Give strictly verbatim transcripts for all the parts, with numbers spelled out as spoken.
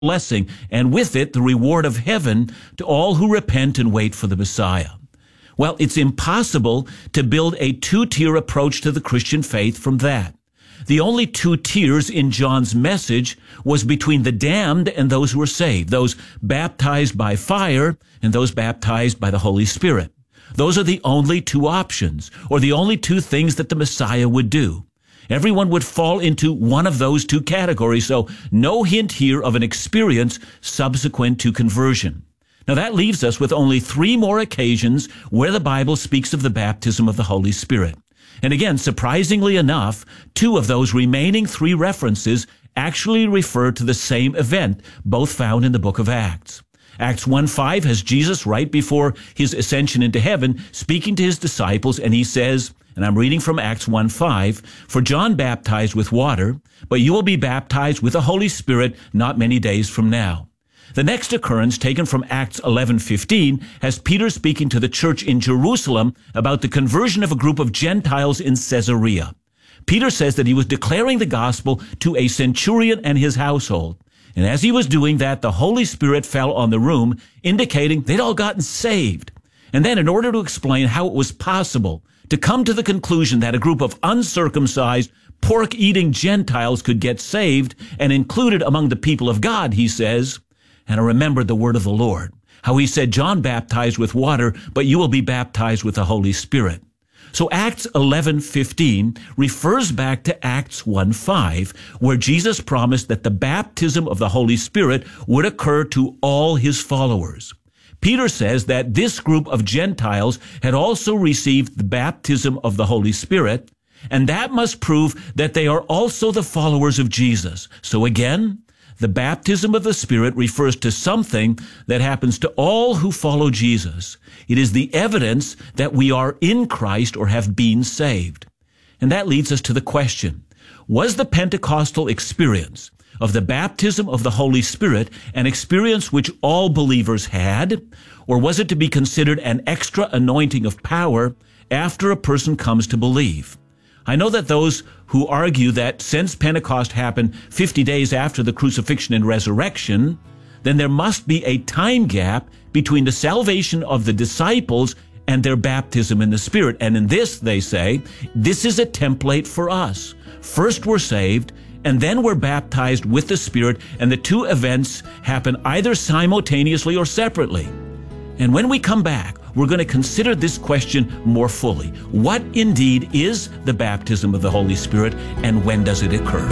blessing, and with it the reward of heaven to all who repent and wait for the Messiah. Well, it's impossible to build a two-tier approach to the Christian faith from that. The only two tiers in John's message was between the damned and those who are saved, those baptized by fire and those baptized by the Holy Spirit. Those are the only two options, or the only two things that the Messiah would do. Everyone would fall into one of those two categories, so no hint here of an experience subsequent to conversion. Now that leaves us with only three more occasions where the Bible speaks of the baptism of the Holy Spirit. And again, surprisingly enough, two of those remaining three references actually refer to the same event, both found in the book of Acts. Acts one five has Jesus right before his ascension into heaven speaking to his disciples, and he says, and I'm reading from Acts one five, "For John baptized with water, but you will be baptized with the Holy Spirit not many days from now." The next occurrence, taken from Acts eleven fifteen, has Peter speaking to the church in Jerusalem about the conversion of a group of Gentiles in Caesarea. Peter says that he was declaring the gospel to a centurion and his household. And as he was doing that, the Holy Spirit fell on the room, indicating they'd all gotten saved. And then in order to explain how it was possible to come to the conclusion that a group of uncircumcised, pork-eating Gentiles could get saved and included among the people of God, he says, and I remembered the word of the Lord, how he said, John baptized with water, but you will be baptized with the Holy Spirit. So Acts eleven fifteen refers back to Acts one five, where Jesus promised that the baptism of the Holy Spirit would occur to all his followers. Peter says that this group of Gentiles had also received the baptism of the Holy Spirit, and that must prove that they are also the followers of Jesus. So again, the baptism of the Spirit refers to something that happens to all who follow Jesus. It is the evidence that we are in Christ or have been saved. And that leads us to the question, was the Pentecostal experience of the baptism of the Holy Spirit an experience which all believers had, or was it to be considered an extra anointing of power after a person comes to believe? I know that those who argue that since Pentecost happened fifty days after the crucifixion and resurrection, then there must be a time gap between the salvation of the disciples and their baptism in the Spirit. And in this, they say, this is a template for us. First we're saved, and then we're baptized with the Spirit, and the two events happen either simultaneously or separately. And when we come back, we're going to consider this question more fully. What indeed is the baptism of the Holy Spirit, and when does it occur?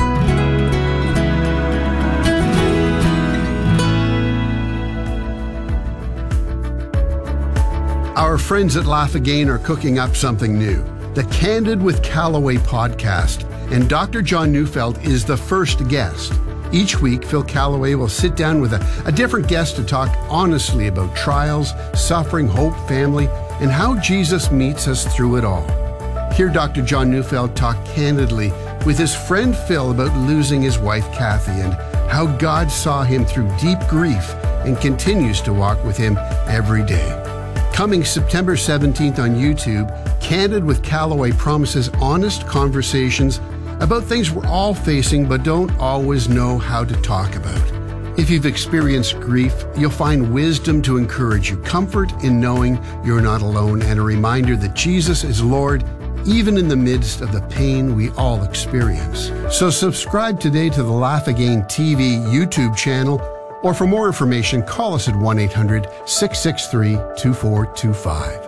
Our friends at Laugh Again are cooking up something new, the Candid with Callaway podcast, and Doctor John Neufeld is the first guest. Each week, Phil Callaway will sit down with a, a different guest to talk honestly about trials, suffering, hope, family, and how Jesus meets us through it all. Hear Doctor John Neufeld talk candidly with his friend Phil about losing his wife Kathy and how God saw him through deep grief and continues to walk with him every day. Coming September seventeenth on YouTube, Candid with Callaway promises honest conversations about things we're all facing but don't always know how to talk about. If you've experienced grief, you'll find wisdom to encourage you, comfort in knowing you're not alone, and a reminder that Jesus is Lord even in the midst of the pain we all experience. So subscribe today to the Laugh Again T V YouTube channel, or for more information, call us at one eight hundred, six six three, two four two five.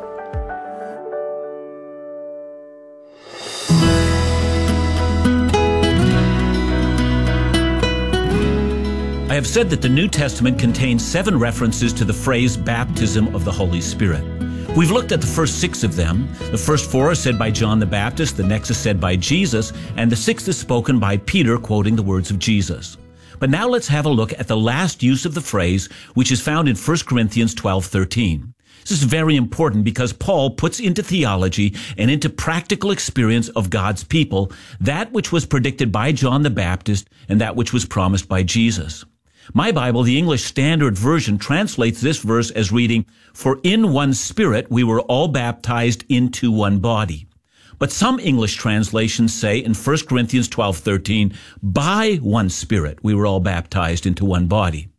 I have said that the New Testament contains seven references to the phrase baptism of the Holy Spirit. We've looked at the first six of them. The first four are said by John the Baptist, the next is said by Jesus, and the sixth is spoken by Peter, quoting the words of Jesus. But now let's have a look at the last use of the phrase, which is found in First Corinthians twelve thirteen. This is very important because Paul puts into theology and into practical experience of God's people that which was predicted by John the Baptist and that which was promised by Jesus. My Bible, the English Standard Version, translates this verse as reading, "For in one Spirit we were all baptized into one body." But some English translations say in First Corinthians twelve thirteen, by one Spirit we were all baptized into one body.